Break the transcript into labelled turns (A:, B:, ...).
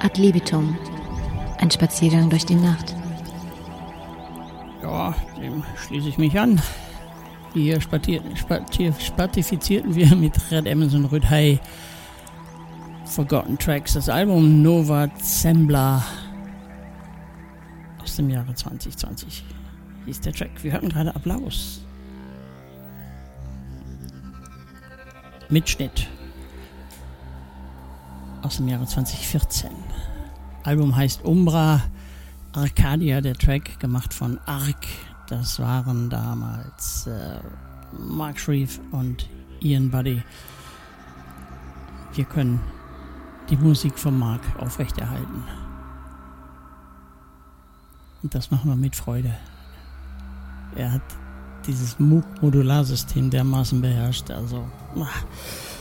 A: Ad libitum. Ein Spaziergang durch die Nacht.
B: Ja, dem schließe ich mich an. Hier spatifizierten wir mit Red Emerson Rüd Hey Forgotten Tracks das Album Nova Zembla aus dem Jahre 2020 hieß der Track. Wir hörten gerade Applaus. Mitschnitt aus dem Jahre 2014. Album heißt Umbra Arcadia, der Track gemacht von Ark. Das waren damals Mark Shreve und Ian Buddy. Wir können die Musik von Mark aufrechterhalten. Und das machen wir mit Freude. Er hat dieses Moog-Modularsystem dermaßen beherrscht. Also,